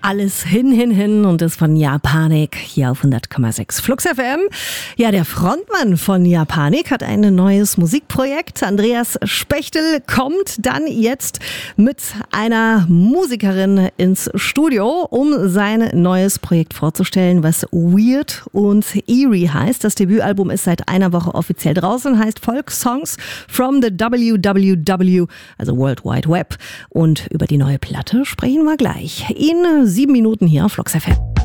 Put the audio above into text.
alles hin und ist von Japanik hier auf 100,6 Flux FM. Ja, der Frontmann von Japanik hat ein neues Musikprojekt. Andreas Spechtel kommt dann jetzt mit einer Musikerin ins Studio, um sein neues Projekt vorzustellen, was Weird und Eerie heißt. Das Debütalbum ist seit einer Woche offiziell draußen, heißt Folk Songs from the WWW, also World Wide Web. Und über die neue Platte sprechen wir gleich. In 7 Minuten hier auf Flux FM.